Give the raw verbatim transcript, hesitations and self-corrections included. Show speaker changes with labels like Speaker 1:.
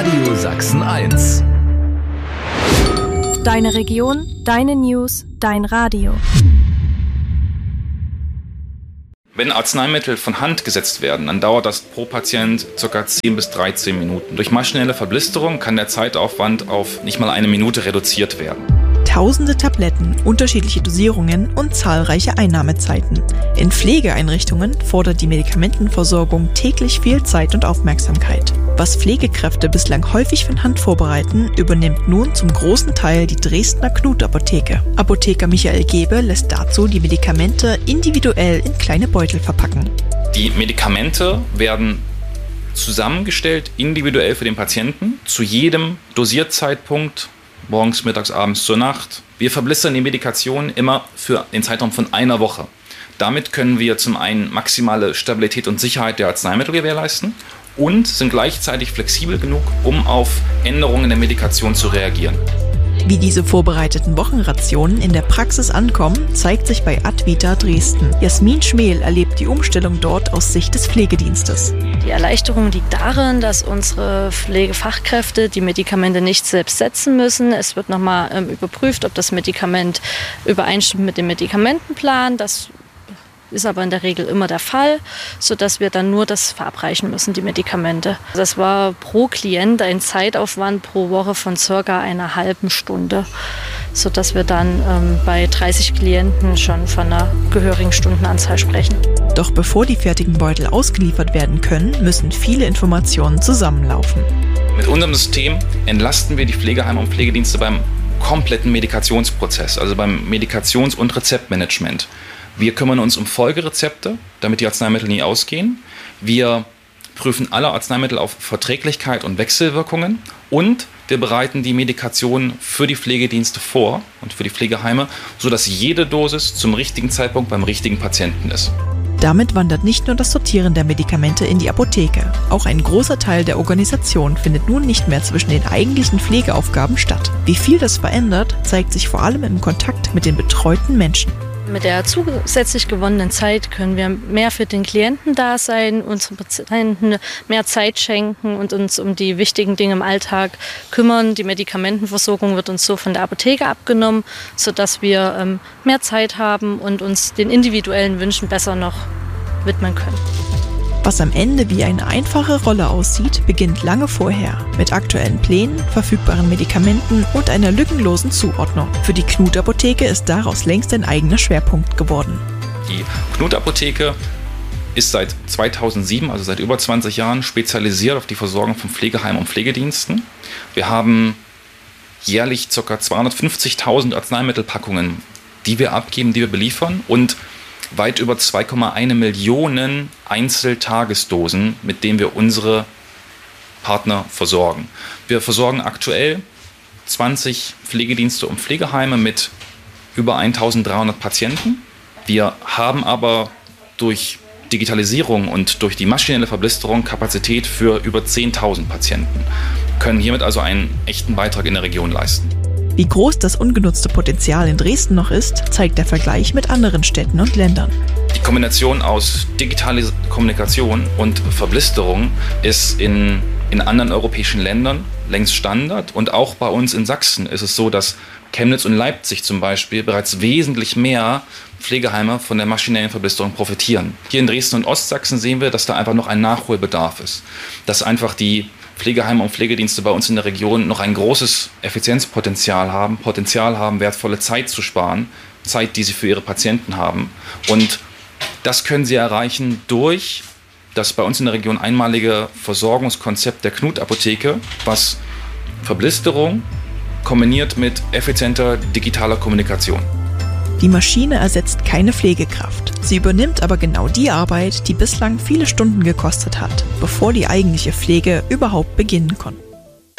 Speaker 1: Radio Sachsen eins.
Speaker 2: Deine Region, deine News, dein Radio.
Speaker 3: Wenn Arzneimittel von Hand gesetzt werden, dann dauert das pro Patient ca. zehn bis dreizehn Minuten. Durch maschinelle Verblisterung kann der Zeitaufwand auf nicht mal eine Minute reduziert werden.
Speaker 4: Tausende Tabletten, unterschiedliche Dosierungen und zahlreiche Einnahmezeiten. In Pflegeeinrichtungen fordert die Medikamentenversorgung täglich viel Zeit und Aufmerksamkeit. Was Pflegekräfte bislang häufig von Hand vorbereiten, übernimmt nun zum großen Teil die Dresdner Knut-Apotheke. Apotheker Michael Gebe lässt dazu die Medikamente individuell in kleine Beutel verpacken.
Speaker 3: Die Medikamente werden zusammengestellt, individuell für den Patienten, zu jedem Dosierzeitpunkt, morgens, mittags, abends, zur Nacht. Wir verblistern die Medikation immer für den Zeitraum von einer Woche. Damit können wir zum einen maximale Stabilität und Sicherheit der Arzneimittel gewährleisten und sind gleichzeitig flexibel genug, um auf Änderungen der Medikation zu reagieren.
Speaker 4: Wie diese vorbereiteten Wochenrationen in der Praxis ankommen, zeigt sich bei Advita Dresden. Jasmin Schmel erlebt die Umstellung dort aus Sicht des Pflegedienstes.
Speaker 5: Die Erleichterung liegt darin, dass unsere Pflegefachkräfte die Medikamente nicht selbst setzen müssen. Es wird nochmal ähm, überprüft, ob das Medikament übereinstimmt mit dem Medikamentenplan. Das ist aber in der Regel immer der Fall, sodass wir dann nur das verabreichen müssen, die Medikamente. Das war pro Klient ein Zeitaufwand pro Woche von circa einer halben Stunde, sodass wir dann ähm, bei dreißig Klienten schon von einer gehörigen Stundenanzahl sprechen.
Speaker 4: Doch bevor die fertigen Beutel ausgeliefert werden können, müssen viele Informationen zusammenlaufen.
Speaker 3: Mit unserem System entlasten wir die Pflegeheime und Pflegedienste beim kompletten Medikationsprozess, also beim Medikations- und Rezeptmanagement. Wir kümmern uns um Folgerezepte, damit die Arzneimittel nie ausgehen. Wir prüfen alle Arzneimittel auf Verträglichkeit und Wechselwirkungen und wir bereiten die Medikation für die Pflegedienste vor und für die Pflegeheime, sodass jede Dosis zum richtigen Zeitpunkt beim richtigen Patienten ist.
Speaker 4: Damit wandert nicht nur das Sortieren der Medikamente in die Apotheke. Auch ein großer Teil der Organisation findet nun nicht mehr zwischen den eigentlichen Pflegeaufgaben statt. Wie viel das verändert, zeigt sich vor allem im Kontakt mit den betreuten Menschen.
Speaker 5: Mit der zusätzlich gewonnenen Zeit können wir mehr für den Klienten da sein, unseren Patienten mehr Zeit schenken und uns um die wichtigen Dinge im Alltag kümmern. Die Medikamentenversorgung wird uns so von der Apotheke abgenommen, sodass wir ähm, mehr Zeit haben und uns den individuellen Wünschen besser noch widmen können.
Speaker 4: Was am Ende wie eine einfache Rolle aussieht, beginnt lange vorher mit aktuellen Plänen, verfügbaren Medikamenten und einer lückenlosen Zuordnung. Für die Knut-Apotheke ist daraus längst ein eigener Schwerpunkt geworden.
Speaker 3: Die Knut-Apotheke ist seit zweitausendsieben, also seit über zwanzig Jahren, spezialisiert auf die Versorgung von Pflegeheimen und Pflegediensten. Wir haben jährlich ca. zweihundertfünfzigtausend Arzneimittelpackungen, die wir abgeben, die wir beliefern und weit über zwei Komma eins Millionen Einzeltagesdosen, mit denen wir unsere Partner versorgen. Wir versorgen aktuell zwanzig Pflegedienste und Pflegeheime mit über eintausenddreihundert Patienten. Wir haben aber durch Digitalisierung und durch die maschinelle Verblisterung Kapazität für über zehntausend Patienten, können hiermit also einen echten Beitrag in der Region leisten.
Speaker 4: Wie groß das ungenutzte Potenzial in Dresden noch ist, zeigt der Vergleich mit anderen Städten und Ländern.
Speaker 3: Die Kombination aus digitaler Kommunikation und Verblisterung ist in, in anderen europäischen Ländern längst Standard. Und auch bei uns in Sachsen ist es so, dass Chemnitz und Leipzig zum Beispiel bereits wesentlich mehr Pflegeheime von der maschinellen Verblisterung profitieren. Hier in Dresden und Ostsachsen sehen wir, dass da einfach noch ein Nachholbedarf ist. Dass einfach die Pflegeheime und Pflegedienste bei uns in der Region noch ein großes Effizienzpotenzial haben, Potenzial haben, wertvolle Zeit zu sparen, Zeit, die sie für ihre Patienten haben. Und das können sie erreichen durch das bei uns in der Region einmalige Versorgungskonzept der Knut-Apotheke, was Verblisterung kombiniert mit effizienter digitaler Kommunikation.
Speaker 4: Die Maschine ersetzt keine Pflegekraft. Sie übernimmt aber genau die Arbeit, die bislang viele Stunden gekostet hat, bevor die eigentliche Pflege überhaupt beginnen konnte.